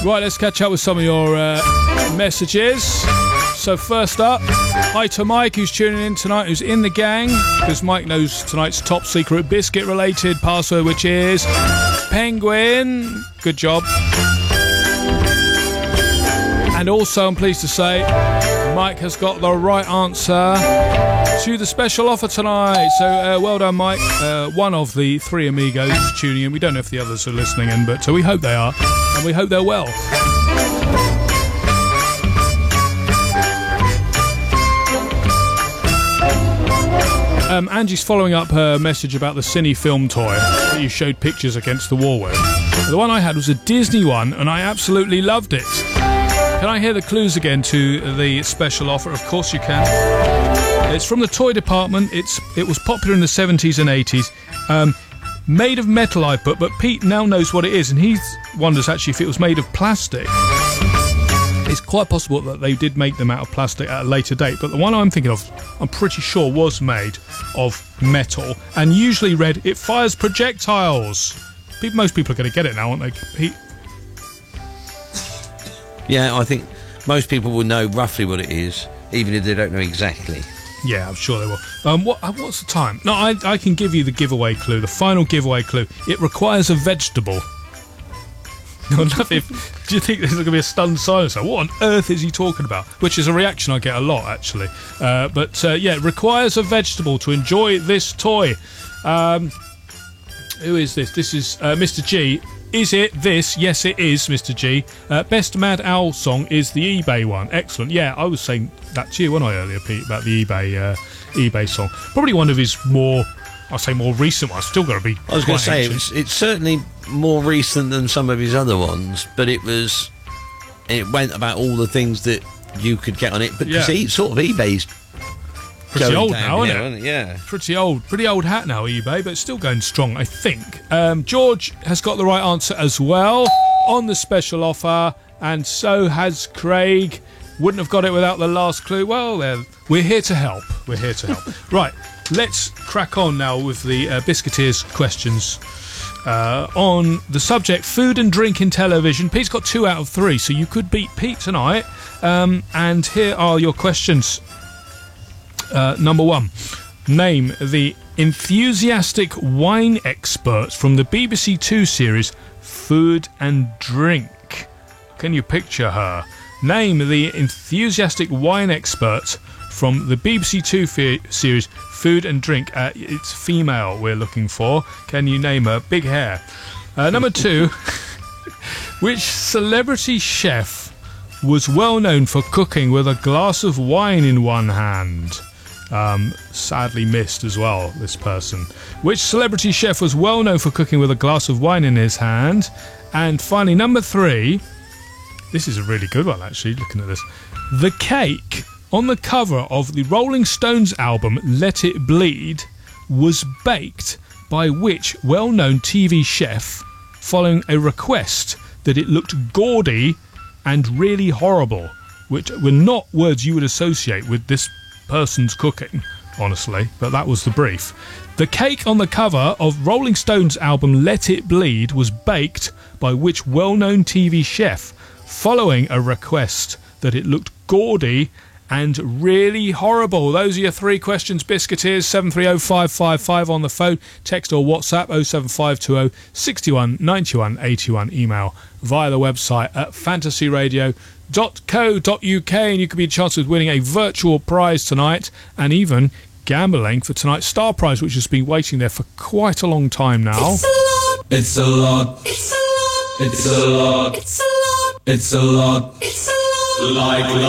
Right, let's catch up with some of your messages. So first up, hi to Mike, who's tuning in tonight, who's in the gang, because Mike knows tonight's top secret biscuit-related password, which is Penguin. Good job. And also, I'm pleased to say, Mike has got the right answer to the special offer tonight. So well done, Mike. One of the three amigos tuning in. We don't know if the others are listening in, but we hope they are, and we hope they're well. Angie's following up her message about the Cine film toy that you showed pictures against the wall with. The one I had was a Disney one, and I absolutely loved it. Can I hear the clues again to the special offer? Of course you can. It's from the toy department. It was popular in the 70s and 80s. Made of metal, I put, but Pete now knows what it is, and he wonders actually if it was made of plastic. It's quite possible that they did make them out of plastic at a later date, but the one I'm thinking of, I'm pretty sure was made of metal, and usually read, it fires projectiles. Most people are going to get it now, aren't they, Pete? Yeah, I think most people will know roughly what it is, even if they don't know exactly. Yeah, I'm sure they will. What's the time? No, I can give you the giveaway clue, the final giveaway clue. It requires a vegetable. Do you think there's going to be a stunned silence? What on earth is he talking about? Which is a reaction I get a lot, actually. But it requires a vegetable to enjoy this toy. Who is this? This is Mr. G. Is it this? Yes, it is, Mr. G. Best Mad Owl song is the eBay one. Excellent. Yeah, I was saying that to you, wasn't I, earlier, Pete, about the eBay song. Probably one of his more recent ones. Still got to be. I was going to say it's certainly more recent than some of his other ones, but it went about all the things that you could get on it. But you see, sort of eBay's pretty old now, isn't it? Yeah, pretty old hat now, eBay, but it's still going strong, I think. George has got the right answer as well on the special offer, and so has Craig. Wouldn't have got it without the last clue. Well, we're here to help. Right, let's crack on now with the Biscuiteers questions. On the subject, food and drink in television. Pete's got 2 out of 3, so you could beat Pete tonight. And here are your questions. Number 1. Name the enthusiastic wine experts from the BBC Two series Food and Drink. Can you picture her? Name the enthusiastic wine experts from the BBC Two series Food and Drink. It's female we're looking for. Can you name her? Big hair. Number 2. Which celebrity chef was well known for cooking with a glass of wine in one hand? Sadly missed as well, this person. Which celebrity chef was well known for cooking with a glass of wine in his hand? And finally, number 3. This is a really good one, actually, looking at this. The cake on the cover of the Rolling Stones album Let It Bleed was baked by which well-known TV chef following a request that it looked gaudy and really horrible, which were not words you would associate with this person's cooking, honestly, but that was the brief. The cake on the cover of Rolling Stones album Let It Bleed was baked by which well-known TV chef following a request that it looked gaudy and really horrible. Those are your 3 questions, Biscuiteers. 730555 on the phone, text or WhatsApp 07520 61 91 81. Email via the website at fantasyradio.co.uk, and you could be a chance of winning a virtual prize tonight, and even gambling for tonight's star prize, which has been waiting there for quite a long time now. It's a lot. It's a lot. It's a lot. It's a lot. It's a lot. Like